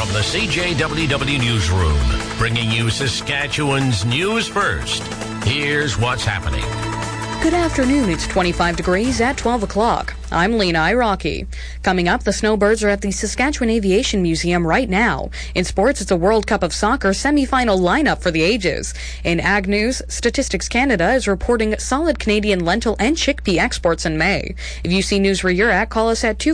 From the CJWW Newsroom, bringing you Saskatchewan's news first. Here's what's happening. Good afternoon. It's 25 degrees at 12 o'clock. I'm Lena Iraqi. Coming up, the Snowbirds are at the Saskatchewan Aviation Museum right now. In sports, it's a World Cup of Soccer semi-final lineup for the ages. In Ag News, Statistics Canada is reporting solid Canadian lentil and chickpea exports in May. If you see news where you're at, call us at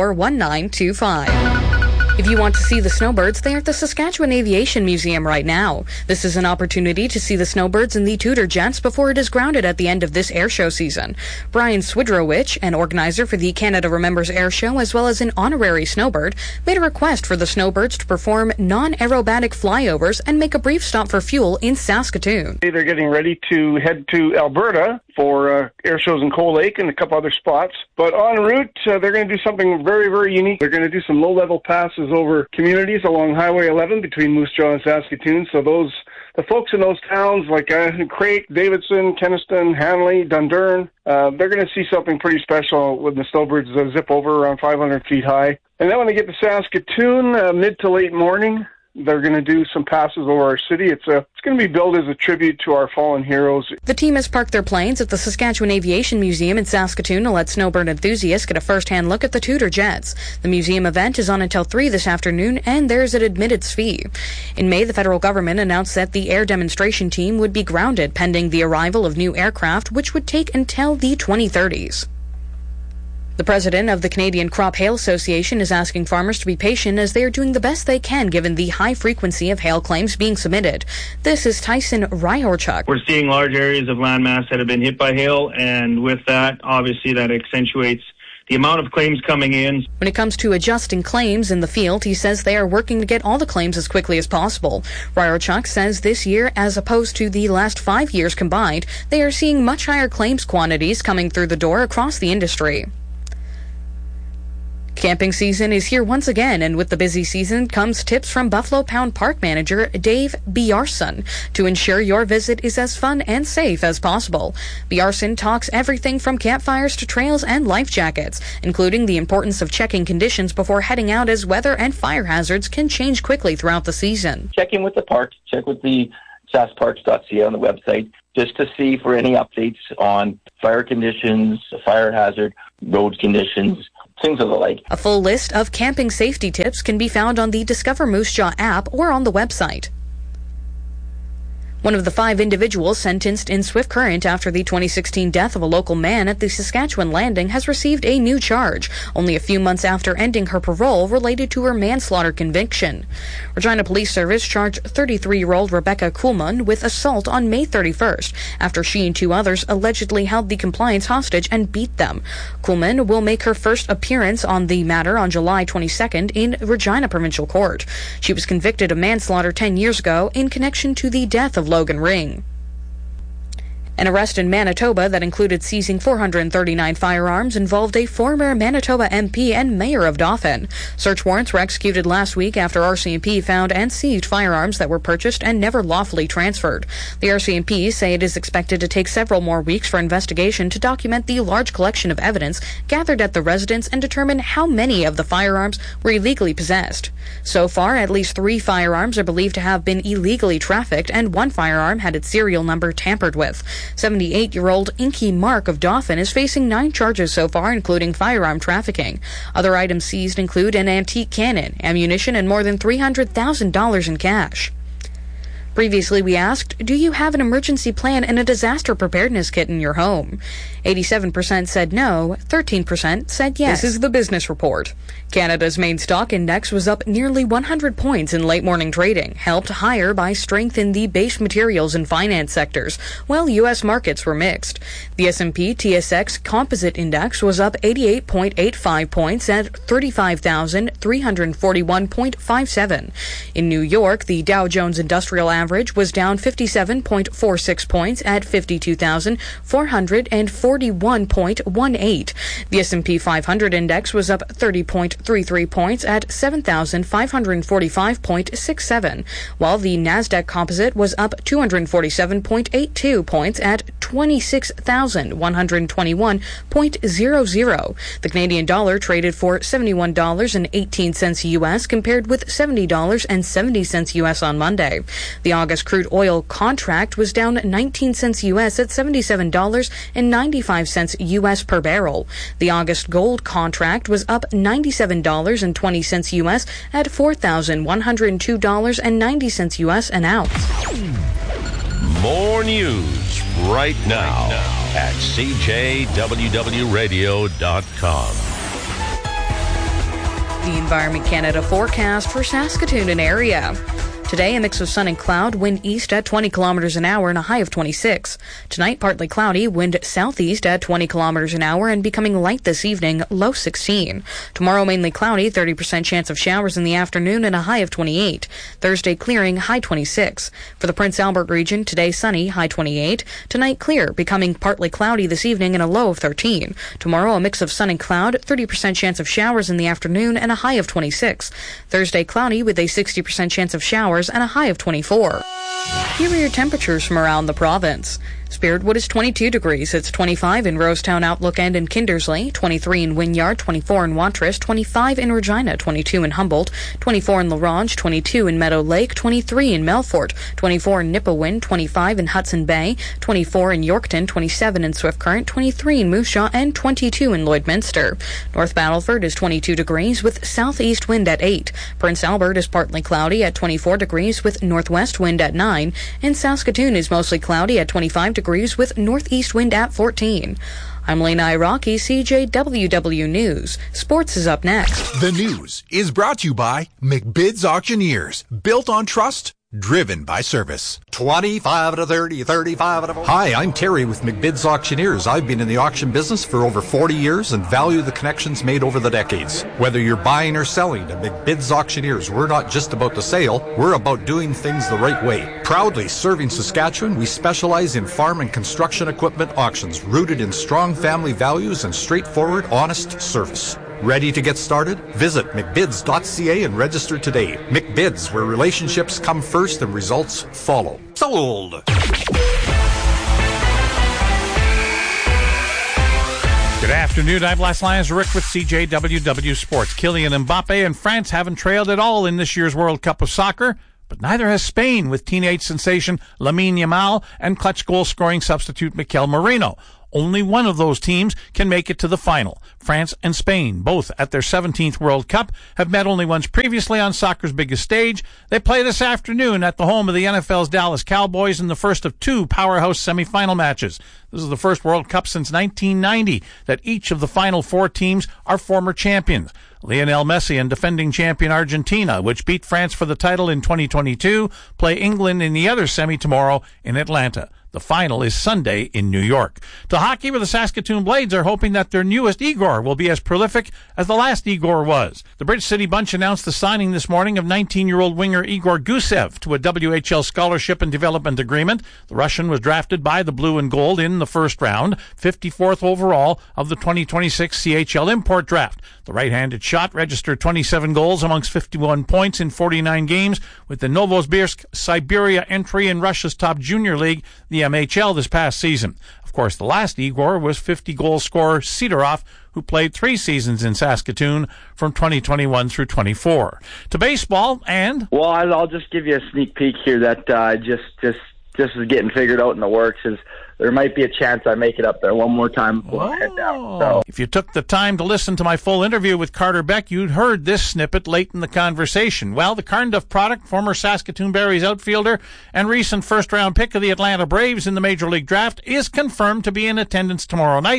244-1925. If you want to see the Snowbirds, they're at the Saskatchewan Aviation Museum right now. This is an opportunity to see the Snowbirds and the Tudor Jets before it is grounded at the end of this airshow season. Brian Swidrowicz, an organizer for the Canada Remembers Airshow as well as an honorary Snowbird, made a request for the Snowbirds to perform non-aerobatic flyovers and make a brief stop for fuel in Saskatoon. They're getting ready to head to Alberta for air shows in Cold Lake and a couple other spots. But en route, they're going to do something very, very unique. They're going to do some low-level passes over communities along Highway 11 between Moose Jaw and Saskatoon. So the folks in those towns like Craik, Davidson, Kenaston, Hanley, Dundurn, they're going to see something pretty special when the Snowbirds zip over around 500 feet high. And then when they get to Saskatoon, mid to late morning, they're going to do some passes over our city. It's going to be billed as a tribute to our fallen heroes. The team has parked their planes at the Saskatchewan Aviation Museum in Saskatoon to let snowbird enthusiasts get a first-hand look at the Tudor Jets. The museum event is on until 3 this afternoon, and there's an admittance fee. In May, the federal government announced that the air demonstration team would be grounded pending the arrival of new aircraft, which would take until the 2030s. The president of the Canadian Crop Hail Association is asking farmers to be patient as they are doing the best they can given the high frequency of hail claims being submitted. This is Tyson Ryhorchuk. We're seeing large areas of landmass that have been hit by hail, and with that, obviously, that accentuates the amount of claims coming in. When it comes to adjusting claims in the field, he says they are working to get all the claims as quickly as possible. Ryhorchuk says this year, as opposed to the last 5 years combined, they are seeing much higher claims quantities coming through the door across the industry. Camping season is here once again, and with the busy season comes tips from Buffalo Pound Park manager Dave Bjarson to ensure your visit is as fun and safe as possible. Bjarson talks everything from campfires to trails and life jackets, including the importance of checking conditions before heading out as weather and fire hazards can change quickly throughout the season. Check in with the parks, check with the saskparks.ca on the website just to see for any updates on fire conditions, fire hazard, road conditions, things of the like. A full list of camping safety tips can be found on the Discover Moose Jaw app or on the website. One of the 5 individuals sentenced in Swift Current after the 2016 death of a local man at the Saskatchewan Landing has received a new charge, only a few months after ending her parole related to her manslaughter conviction. Regina Police Service charged 33-year-old Rebecca Kuhlman with assault on May 31st after she and 2 others allegedly held the compliance hostage and beat them. Kuhlman will make her first appearance on the matter on July 22nd in Regina Provincial Court. She was convicted of manslaughter 10 years ago in connection to the death of Logan Ring. An arrest in Manitoba that included seizing 439 firearms involved a former Manitoba MP and mayor of Dauphin. Search warrants were executed last week after RCMP found and seized firearms that were purchased and never lawfully transferred. The RCMP say it is expected to take several more weeks for investigation to document the large collection of evidence gathered at the residence and determine how many of the firearms were illegally possessed. So far, at least 3 firearms are believed to have been illegally trafficked, and 1 firearm had its serial number tampered with. 78-year-old Inky Mark of Dauphin is facing 9 charges so far, including firearm trafficking. Other items seized include an antique cannon, ammunition, and more than $300,000 in cash. Previously, we asked, do you have an emergency plan and a disaster preparedness kit in your home? 87% said no, 13% said yes. This is the Business Report. Canada's main stock index was up nearly 100 points in late morning trading, helped higher by strength in the base materials and finance sectors, while U.S. markets were mixed. The S&P/TSX Composite Index was up 88.85 points at 35,341.57. In New York, the Dow Jones Industrial Average average was down 57.46 points at 52,441.18. The S&P 500 index was up 30.33 points at 7,545.67, while the Nasdaq Composite was up 247.82 points at 26,121.00. The Canadian dollar traded for $71.18 U.S. compared with $70.70 U.S. on Monday. The August crude oil contract was down 19 cents U.S. at $77.95 U.S. per barrel. The August gold contract was up $97.20 U.S. at $4,102.90 U.S. an ounce. More news right now at CJWWRadio.com. The Environment Canada forecast for Saskatoon and area. Today, a mix of sun and cloud, wind east at 20 kilometers an hour and a high of 26. Tonight, partly cloudy, wind southeast at 20 kilometers an hour and becoming light this evening, low 16. Tomorrow, mainly cloudy, 30% chance of showers in the afternoon and a high of 28. Thursday, clearing, high 26. For the Prince Albert region, today sunny, high 28. Tonight, clear, becoming partly cloudy this evening and a low of 13. Tomorrow, a mix of sun and cloud, 30% chance of showers in the afternoon and a high of 26. Thursday, cloudy with a 60% chance of showers and a high of 24. Here are your temperatures from around the province. Spiritwood is 22 degrees. It's 25 in Rosetown, Outlook End, and Kindersley, 23 in Wynyard, 24 in Watrous, 25 in Regina, 22 in Humboldt, 24 in La Ronge, 22 in Meadow Lake, 23 in Melfort, 24 in Nipawin, 25 in Hudson Bay, 24 in Yorkton, 27 in Swift Current, 23 in Moose Jaw, and 22 in Lloydminster. North Battleford is 22 degrees with southeast wind at 8. Prince Albert is partly cloudy at 24 degrees with northwest wind at 9. And Saskatoon is mostly cloudy at 25 degrees with northeast wind at 14. I'm Lena Iraqi, CJWW News. Sports is up next. The news is brought to you by McBid's Auctioneers. Built on trust, driven by service. 25 to 30, 35 to 40. Hi, I'm Terry with McBid's Auctioneers. I've been in the auction business for over 40 years and value the connections made over the decades. Whether you're buying or selling at McBid's Auctioneers, we're not just about the sale, we're about doing things the right way. Proudly serving Saskatchewan, we specialize in farm and construction equipment auctions rooted in strong family values and straightforward, honest service. Ready to get started? Visit McBids.ca and register today. McBids, where relationships come first and results follow. Sold! Good afternoon. I'm Les Lyons Rick with CJWW Sports. Kylian Mbappe and France haven't trailed at all in this year's World Cup of Soccer, but neither has Spain with teenage sensation Lamine Yamal and clutch goal-scoring substitute Mikel Merino. Only one of those teams can make it to the final. France and Spain, both at their 17th World Cup, have met only once previously on soccer's biggest stage. They play this afternoon at the home of the NFL's Dallas Cowboys in the first of two powerhouse semifinal matches. This is the first World Cup since 1990 that each of the final four teams are former champions. Lionel Messi and defending champion Argentina, which beat France for the title in 2022, play England in the other semi tomorrow in Atlanta. The final is Sunday in New York. To hockey, where the Saskatoon Blades are hoping that their newest Igor will be as prolific as the last Igor was. The Bridge City Bunch announced the signing this morning of 19-year-old winger Igor Gusev to a WHL scholarship and development agreement. The Russian was drafted by the Blue and Gold in the first round, 54th overall of the 2026 CHL import draft. The right-handed shot registered 27 goals amongst 51 points in 49 games with the Novosibirsk Siberia entry in Russia's top junior league, the MHL, this past season. Of course, the last Igor was 50-goal scorer Sidorov, who played 3 seasons in Saskatoon from 2021 through 24. To baseball and... Well, I'll just give you a sneak peek here that just is getting figured out in the works. Is there might be a chance I make it up there one more time before I head down. So. If you took the time to listen to my full interview with Carter Beck, you'd heard this snippet late in the conversation. Well, the Carnduff product, former Saskatoon Berries outfielder and recent first-round pick of the Atlanta Braves in the Major League Draft, is confirmed to be in attendance tomorrow night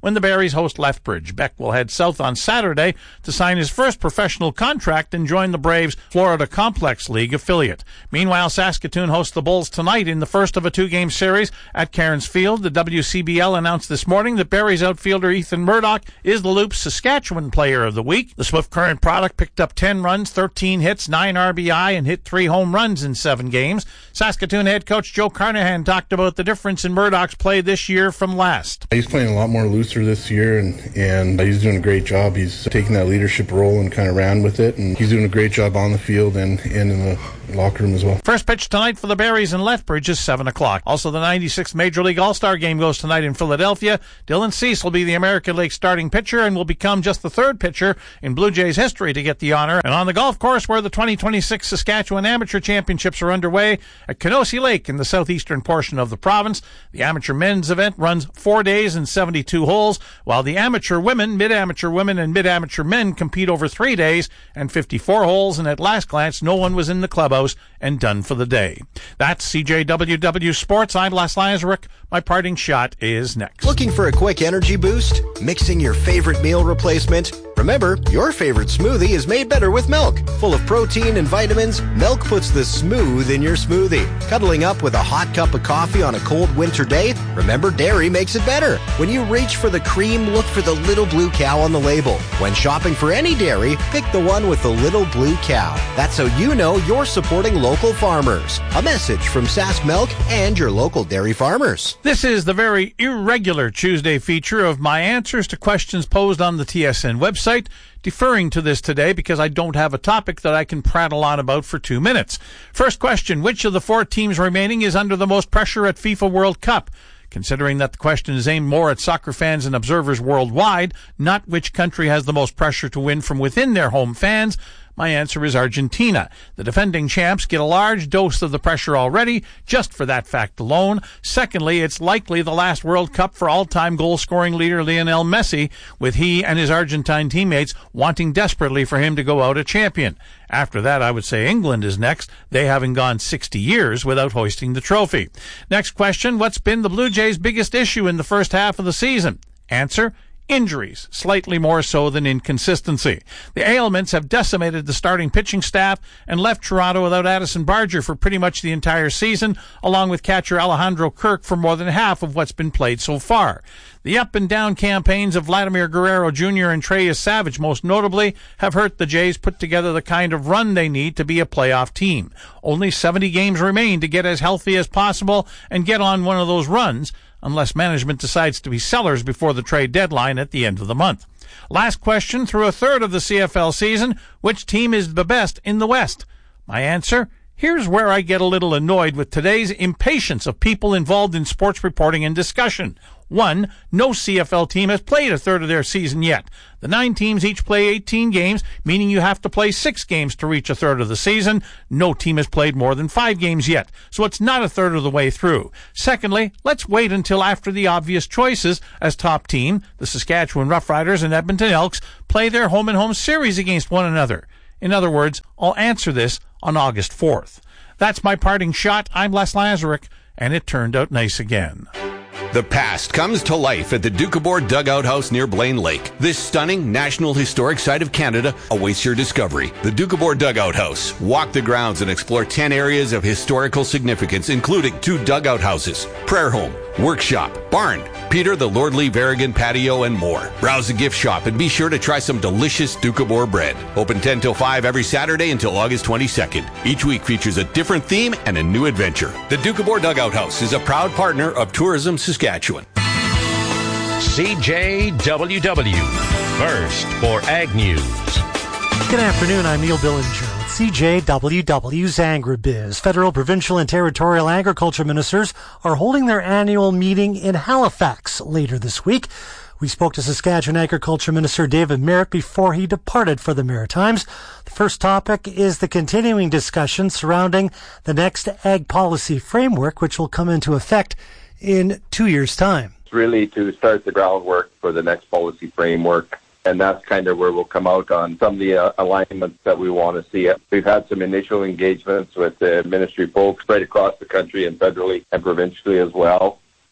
when the Berries host Lethbridge. Beck will head south on Saturday to sign his first professional contract and join the Braves' Florida Complex League affiliate. Meanwhile, Saskatoon hosts the Bulls tonight in the first of a two-game series at Cairns Field. The WCBL announced this morning that Berries outfielder Ethan Murdoch is the Loop's Saskatchewan Player of the Week. The Swift Current product picked up 10 runs, 13 hits, 9 RBI, and hit 3 home runs in 7 games. Saskatoon head coach Joe Carnahan talked about the difference in Murdoch's play this year from last. He's playing a lot more looser this year, and he's doing a great job. He's taking that leadership role and kind of ran with it, and he's doing a great job on the field and in the locker room as well. First pitch tonight for the Berries in Lethbridge is 7 o'clock. Also, the 96th Major League All-Star Game goes tonight in Philadelphia. Dylan Cease will be the American League starting pitcher and will become just the third pitcher in Blue Jays history to get the honor. And on the golf course where the 2026 Saskatchewan Amateur Championships are underway at Kenosee Lake in the southeastern portion of the province, the amateur men's event runs 4 days and 72 holes, while the amateur women, mid-amateur women, and mid-amateur men compete over 3 days and 54 holes, and at last glance, no one was in the clubhouse and done for the day. That's CJWW Sports. I'm Les Lazaruk. My parting shot is next. Looking for a quick energy boost? Mixing your favorite meal replacement? Remember, your favorite smoothie is made better with milk. Full of protein and vitamins, milk puts the smooth in your smoothie. Cuddling up with a hot cup of coffee on a cold winter day? Remember, dairy makes it better. When you reach for the cream, look for the little blue cow on the label. When shopping for any dairy, pick the one with the little blue cow. That's how you know you're supporting local farmers. A message from Sask Milk and your local dairy farmers. This is the very irregular Tuesday feature of my answers to questions posed on the TSN website, deferring to this today because I don't have a topic that I can prattle on about for 2 minutes. First question, which of the 4 teams remaining is under the most pressure at FIFA World Cup? Considering that the question is aimed more at soccer fans and observers worldwide, not which country has the most pressure to win from within their home fans, my answer is Argentina. The defending champs get a large dose of the pressure already, just for that fact alone. Secondly, it's likely the last World Cup for all-time goal-scoring leader Lionel Messi, with he and his Argentine teammates wanting desperately for him to go out a champion. After that, I would say England is next, they having gone 60 years without hoisting the trophy. Next question, what's been the Blue Jays' biggest issue in the first half of the season? Answer, injuries, slightly more so than inconsistency. The ailments have decimated the starting pitching staff and left Toronto without Addison Barger for pretty much the entire season, along with catcher Alejandro Kirk for more than half of what's been played so far. The up and down campaigns of Vladimir Guerrero Jr. and Treyas Savage, most notably, have hurt the Jays put together the kind of run they need to be a playoff team. Only 70 games remain to get as healthy as possible and get on one of those runs, unless management decides to be sellers before the trade deadline at the end of the month. Last question, through a third of the CFL season, which team is the best in the West? My answer, here's where I get a little annoyed with today's impatience of people involved in sports reporting and discussion. 1, no CFL team has played a third of their season yet. The 9 teams each play 18 games, meaning you have to play 6 games to reach a third of the season. No team has played more than 5 games yet, so it's not a third of the way through. Secondly, let's wait until after the obvious choices as top team, the Saskatchewan Roughriders and Edmonton Elks, play their home-and-home series against one another. In other words, I'll answer this on August 4th. That's my parting shot. I'm Les Lazaruk, and it turned out nice again. The past comes to life at the Doukhobor Dugout House near Blaine Lake. This stunning National Historic Site of Canada awaits your discovery. The Doukhobor Dugout House. Walk the grounds and explore 10 areas of historical significance, including 2 dugout houses, prayer home, workshop, barn, Peter the Lordly Varigan patio, and more. Browse the gift shop and be sure to try some delicious Doukhobor bread. Open 10 till 5 every Saturday until August 22nd. Each week features a different theme and a new adventure. The Doukhobor Dugout House is a proud partner of Tourism Saskatchewan. CJWW, first for Ag News. Good afternoon, I'm Neil Billinger with CJWW's Agribiz. Federal, provincial, and territorial agriculture ministers are holding their annual meeting in Halifax later this week. We spoke to Saskatchewan Agriculture Minister David Marit before he departed for the Maritimes. The first topic is the continuing discussion surrounding the next ag policy framework, which will come into effect in 2 years' time. It's really to start the groundwork for the next policy framework. And that's kind of where we'll come out on some of the alignments that we want to see. We've had some initial engagements with the ministry folks right across the country and federally and provincially as well.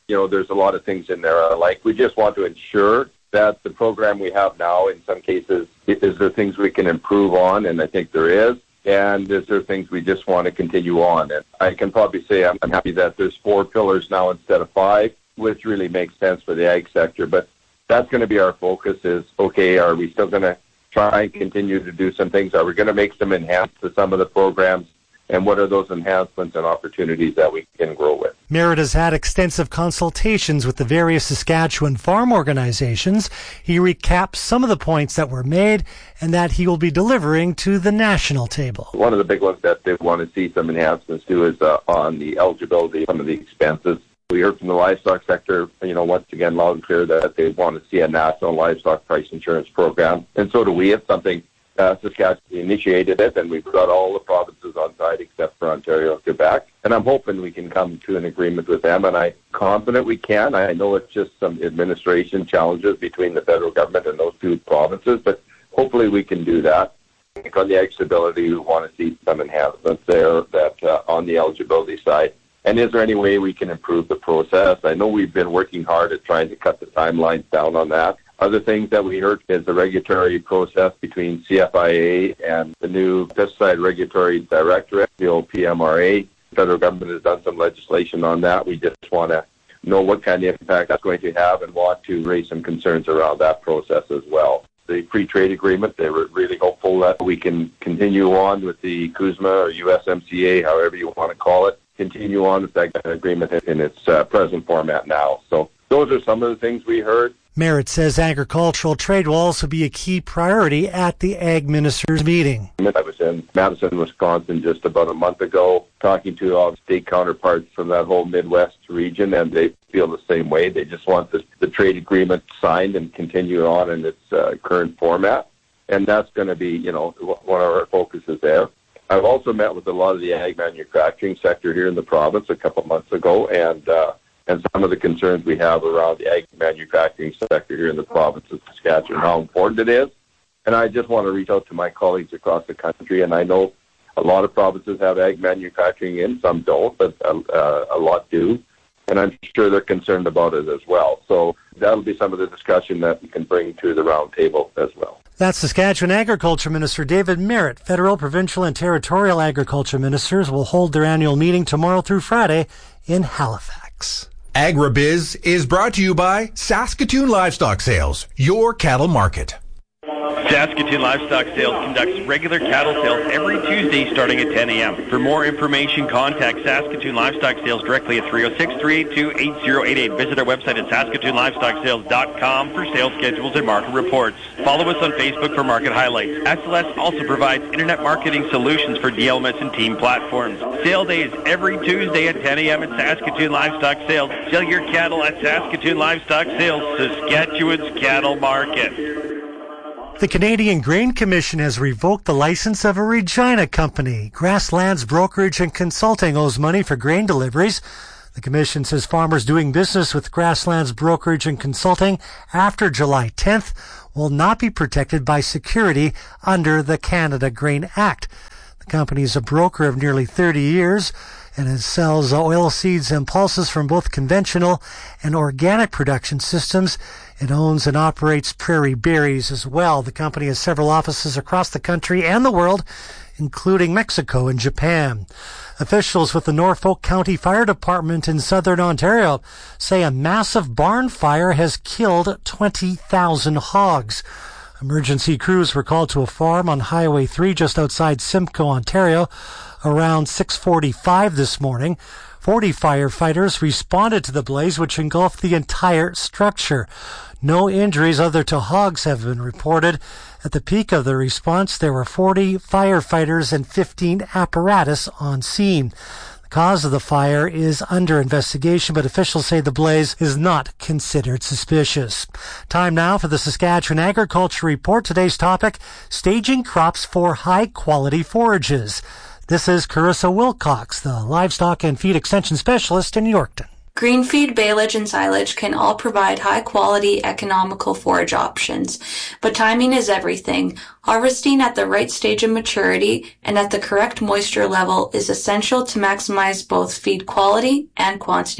there's a lot of things in there I like. We just want to ensure that the program we have now, in some cases, is there things we can improve on, and I think there is. And is there things we just want to continue on? And I can probably say I'm happy that there's 4 pillars now instead of 5, which really makes sense for the ag sector. But that's going to be our focus is, okay, are we still going to try and continue to do some things? Are we going to make some enhancements to some of the programs? And what are those enhancements and opportunities that we can grow with? Merritt has had extensive consultations with the various Saskatchewan farm organizations. He recaps some of the points that were made and that he will be delivering to the national table. One of the big ones that they want to see some enhancements to is on the eligibility, some of the expenses. We heard from the livestock sector, once again, loud and clear that they want to see a national livestock price insurance program. And so do we. It's something Saskatchewan initiated it, and we've got all the provinces on side except for Ontario and Quebec. And I'm hoping we can come to an agreement with them, and I'm confident we can. I know it's just some administration challenges between the federal government and those 2 provinces, but hopefully we can do that. I think on the ag stability, we want to see some enhancements there that on the eligibility side. And is there any way we can improve the process? I know we've been working hard at trying to cut the timelines down on that. Other things that we heard is the regulatory process between CFIA and the new Pesticide Regulatory Directorate, the old PMRA. The federal government has done some legislation on that. We just want to know what kind of impact that's going to have and want to raise some concerns around that process as well. The free trade agreement, they were really hopeful that we can continue on with the CUSMA or USMCA, however you want to call it, continue on with that agreement in its present format now. So those are some of the things we heard. Merritt says agricultural trade will also be a key priority at the Ag Ministers meeting. I was in Madison, Wisconsin just about a month ago talking to all state counterparts from that whole Midwest region, and they feel the same way. They just want the trade agreement signed and continue on in its current format, and that's going to be, one of our focuses there. I've also met with a lot of the ag manufacturing sector here in the province a couple months ago, and some of the concerns we have around the ag manufacturing sector here in the province of Saskatchewan, how important it is. And I just want to reach out to my colleagues across the country, and I know a lot of provinces have ag manufacturing in, some don't, but a lot do. And I'm sure they're concerned about it as well. So that'll be some of the discussion that we can bring to the round table as well. That's Saskatchewan Agriculture Minister David Merritt. Federal, provincial, and territorial agriculture ministers will hold their annual meeting tomorrow through Friday in Halifax. AgriBiz is brought to you by Saskatoon Livestock Sales, your cattle market. Saskatoon Livestock Sales conducts regular cattle sales every Tuesday starting at 10 a.m. For more information, contact Saskatoon Livestock Sales directly at 306-382-8088. Visit our website at saskatoonlivestocksales.com for sales schedules and market reports. Follow us on Facebook for market highlights. SLS also provides internet marketing solutions for DLMS and team platforms. Sale days every Tuesday at 10 a.m. at Saskatoon Livestock Sales. Sell your cattle at Saskatoon Livestock Sales, Saskatchewan's cattle market. The Canadian Grain Commission has revoked the license of a Regina company. Grasslands Brokerage and Consulting owes money for grain deliveries. The Commission says farmers doing business with Grasslands Brokerage and Consulting after July 10th will not be protected by security under the Canada Grain Act. The company is a broker of nearly 30 years and it sells oil seeds and pulses from both conventional and organic production systems. It owns and operates Prairie Berries as well. The company has several offices across the country and the world, including Mexico and Japan. Officials with the Norfolk County Fire Department in southern Ontario say a massive barn fire has killed 20,000 hogs. Emergency crews were called to a farm on Highway 3 just outside Simcoe, Ontario, around 6:45 this morning. 40 firefighters responded to the blaze, which engulfed the entire structure. No injuries other to hogs have been reported. At the peak of the response, there were 40 firefighters and 15 apparatus on scene. The cause of the fire is under investigation, but officials say the blaze is not considered suspicious. Time now for the Saskatchewan Agriculture Report. Today's topic, staging crops for high-quality forages. This is Carissa Wilcox, the Livestock and Feed Extension Specialist in Yorkton. Green feed, baleage, and silage can all provide high-quality, economical forage options, but timing is everything. Harvesting at the right stage of maturity and at the correct moisture level is essential to maximize both feed quality and quantity.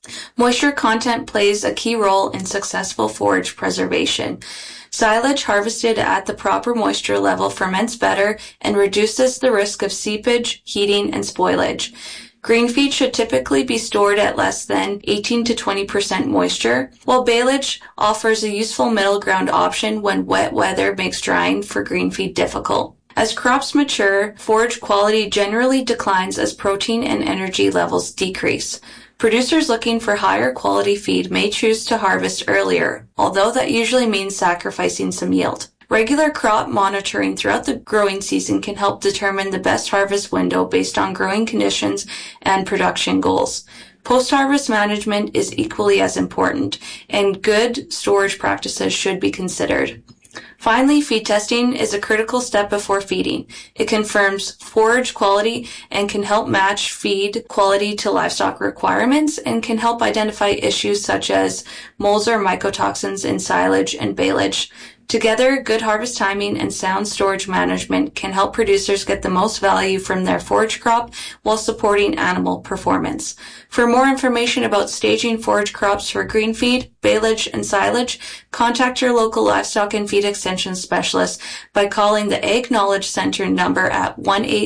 Moisture content plays a key role in successful forage preservation. Silage harvested at the proper moisture level ferments better and reduces the risk of seepage, heating, and spoilage. Green feed should typically be stored at less than 18 to 20% moisture, while baleage offers a useful middle ground option when wet weather makes drying for green feed difficult. As crops mature, forage quality generally declines as protein and energy levels decrease. Producers looking for higher quality feed may choose to harvest earlier, although that usually means sacrificing some yield. Regular crop monitoring throughout the growing season can help determine the best harvest window based on growing conditions and production goals. Post-harvest management is equally as important, and good storage practices should be considered. Finally, feed testing is a critical step before feeding. It confirms forage quality and can help match feed quality to livestock requirements and can help identify issues such as molds or mycotoxins in silage and baleage. Together, good harvest timing and sound storage management can help producers get the most value from their forage crop while supporting animal performance. For more information about staging forage crops for green feed, baleage, and silage, contact your local livestock and feed extension specialist by calling the Ag Knowledge Center number at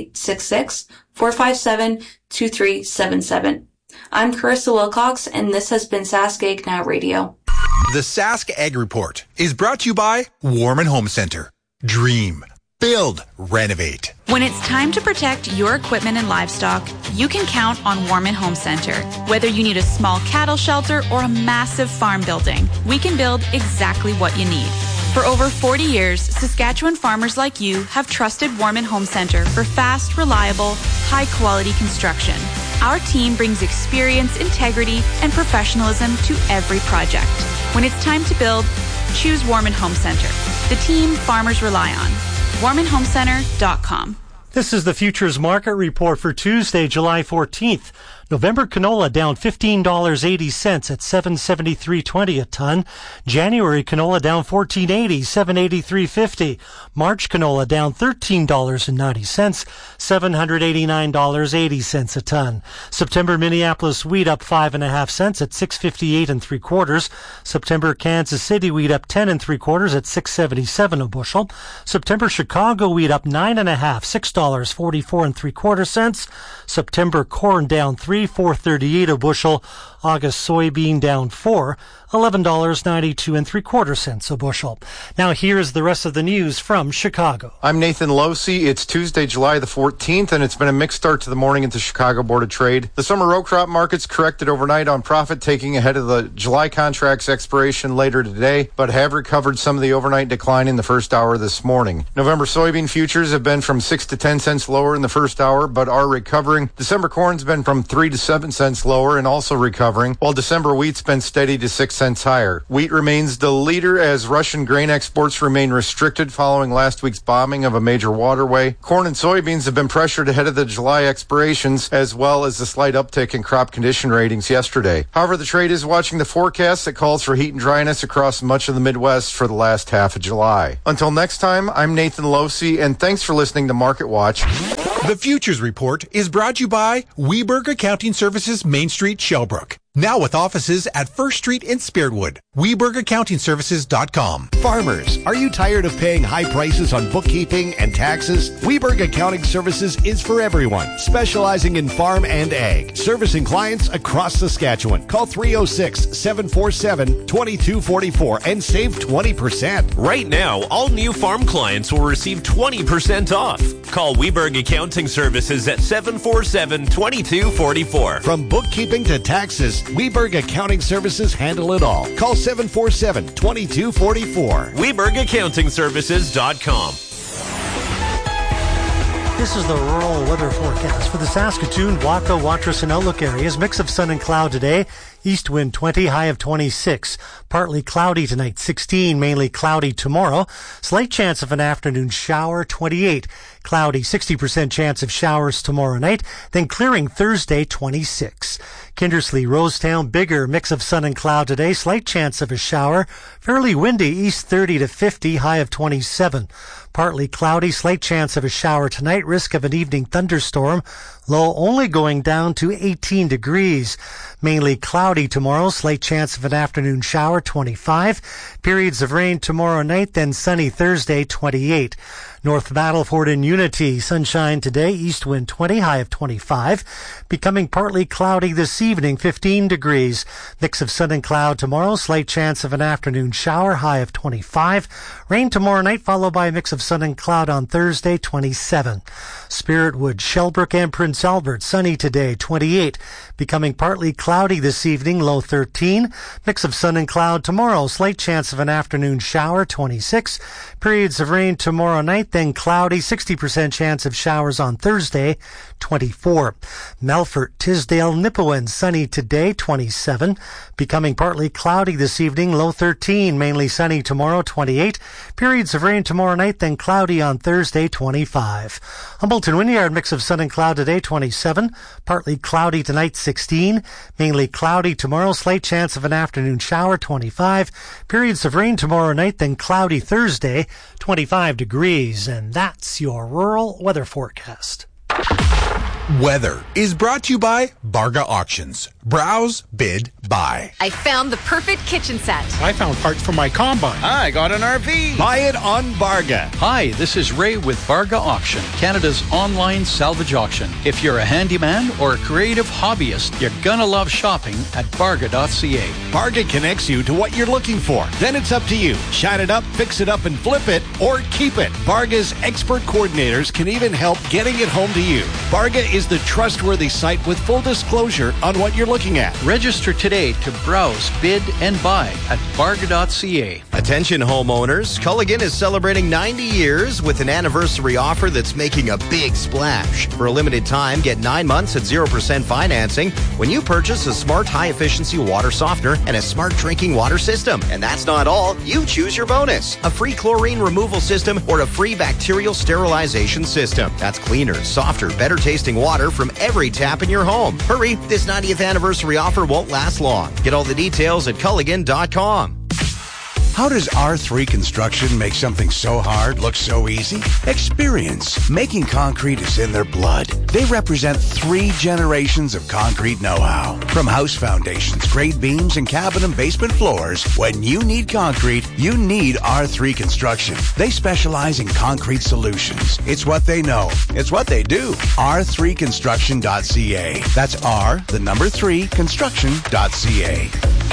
1-866-457-2377. I'm Carissa Wilcox, and this has been Sask Ag Now Radio. The Sask Ag Report is brought to you by Warman Home Center. Dream, build, renovate. When it's time to protect your equipment and livestock, you can count on Warman Home Center. Whether you need a small cattle shelter or a massive farm building, we can build exactly what you need. For over 40 years, Saskatchewan farmers like you have trusted Warman Home Center for fast, reliable, high-quality construction. Our team brings experience, integrity, and professionalism to every project. When it's time to build, choose Warman Home Center, the team farmers rely on. WarmanHomeCenter.com. This is the Futures Market Report for Tuesday, July 14th. November canola down $15.80 at $773.20 a ton. January canola down $14.80, $783.50. March canola down $13.90, $789.80 a ton. September Minneapolis wheat up 5.5 cents at $658 3/4. September Kansas City wheat up 10 3/4 at $677 a bushel. September Chicago wheat up 9.5, $6.44 3/4. September corn down $4.38 a bushel. August soybean down $4, $11.92 3/4 a bushel. Now here's the rest of the news from Chicago. I'm Nathan Losey. It's Tuesday, July the 14th, and it's been a mixed start to the morning at the Chicago Board of Trade. The summer row crop markets corrected overnight on profit taking ahead of the July contract's expiration later today, but have recovered some of the overnight decline in the first hour this morning. November soybean futures have been from 6 to 10 cents lower in the first hour, but are recovering. December corn's been from 3 to 7 cents lower and also recovering, while December wheat's been steady to 6 cents higher. Wheat remains the leader as Russian grain exports remain restricted following last week's bombing of a major waterway. Corn and soybeans have been pressured ahead of the July expirations, as well as the slight uptick in crop condition ratings yesterday. However, the trade is watching the forecast that calls for heat and dryness across much of the Midwest for the last half of July. Until next time, I'm Nathan Losey, and thanks for listening to Market Watch. The Futures Report is brought to you by Weberg Accounting Services, Main Street, Shellbrook. Now with offices at First Street in Spiritwood. WebergAccountingServices.com. Farmers, are you tired of paying high prices on bookkeeping and taxes? Weberg Accounting Services is for everyone, specializing in farm and ag, servicing clients across Saskatchewan. Call 306-747-2244 and save 20%. Right now, all new farm clients will receive 20% off. Call Weberg Accounting Services at 747-2244. From bookkeeping to taxes, Weberg Accounting Services handle it all. Call 747-2244. WebergAccountingServices.com. This is the rural weather forecast for the Saskatoon, Waka, Watrous, and Outlook areas. Mix of sun and cloud today. East wind 20, high of 26. Partly cloudy tonight, 16. Mainly cloudy tomorrow. Slight chance of an afternoon shower, 28. Cloudy, 60% chance of showers tomorrow night. Then clearing Thursday, 26. Kindersley, Rosetown, bigger mix of sun and cloud today. Slight chance of a shower. Fairly windy, east 30 to 50, high of 27. partly cloudy, slight chance of a shower tonight, risk of an evening thunderstorm. Low only going down to 18 degrees. Mainly cloudy tomorrow, slight chance of an afternoon shower, 25. Periods of rain tomorrow night, then sunny Thursday, 28. North Battleford and Unity, sunshine today, east wind 20, high of 25. Becoming partly cloudy this evening, 15 degrees. Mix of sun and cloud tomorrow, slight chance of an afternoon shower, high of 25. Rain tomorrow night, followed by a mix of sun and cloud on Thursday, 27. Spiritwood, Shellbrook and Prince Albert, sunny today, 28. Becoming partly cloudy this evening, low 13. Mix of sun and cloud tomorrow, slight chance of an afternoon shower, 26. Periods of rain tomorrow night, then cloudy, 60% chance of showers on Thursday, 24. Melfort, Tisdale, Nipawin, sunny today, 27. Becoming partly cloudy this evening, low 13. Mainly sunny tomorrow, 28. Periods of rain tomorrow night, then cloudy on Thursday, 25. Humboldt and Wynyard, mix of sun and cloud today, 27. Partly cloudy tonight, 16. Mainly cloudy tomorrow, slight chance of an afternoon shower, 25. Periods of rain tomorrow night, then cloudy Thursday, 25 degrees. And that's your rural weather forecast. Weather is brought to you by Barga Auctions. Browse, bid, buy. I found the perfect kitchen set. I found parts for my combine. I got an RV. Buy it on Barga. Hi, this is Ray with Barga Auction, Canada's online salvage auction. If you're a handyman or a creative hobbyist, you're gonna love shopping at Barga.ca. Barga connects you to what you're looking for. Then it's up to you. Shine it up, fix it up, and flip it, or keep it. Barga's expert coordinators can even help getting it home to you. Barga is the trustworthy site with full disclosure on what you're looking at. Register today to browse, bid, and buy at Barga.ca. Attention homeowners, Culligan is celebrating 90 years with an anniversary offer that's making a big splash. For a limited time, get 9 months at 0% financing when you purchase a smart high-efficiency water softener and a smart drinking water system. And that's not all. You choose your bonus. A free chlorine removal system or a free bacterial sterilization system. That's cleaner, softer, better tasting water from every tap in your home. Hurry, this 90th anniversary offer won't last long. Get all the details at Culligan.com. How does R3 Construction make something so hard look so easy? Experience. Making concrete is in their blood. They represent 3 generations of concrete know-how. From house foundations, grade beams, and cabin and basement floors, when you need concrete, you need R3 Construction. They specialize in concrete solutions. It's what they know. It's what they do. R3construction.ca. That's R3 construction.ca.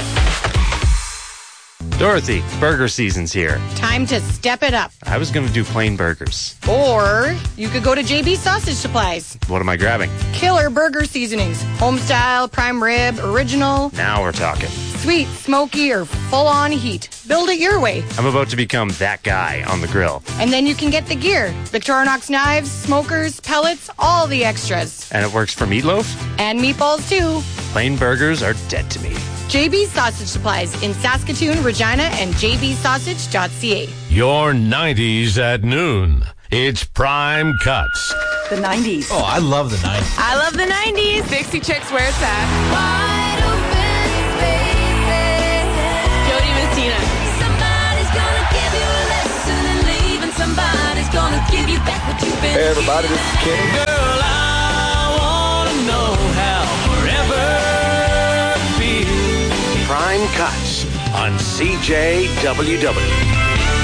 Dorothy, burger season's here. Time to step it up. I was going to do plain burgers. Or you could go to JB Sausage Supplies. What am I grabbing? Killer burger seasonings. Homestyle, prime rib, original. Now we're talking. Sweet, smoky, or full-on heat. Build it your way. I'm about to become that guy on the grill. And then you can get the gear. Victorinox knives, smokers, pellets, all the extras. And it works for meatloaf? And meatballs, too. Plain burgers are dead to me. JB Sausage Supplies in Saskatoon, Regina, and jbsausage.ca. Your 90s at noon. It's Prime Cuts. The 90s. Oh, I love the 90s. I love the 90s. Dixie Chicks, where it's at. Wide open spaces. Jody Messina. Somebody's gonna give you a lesson and leave, and somebody's gonna give you back what you've been. Hey, everybody, this is Kenny. Girl, I wanna know how forever. Prime Cuts on CJWW.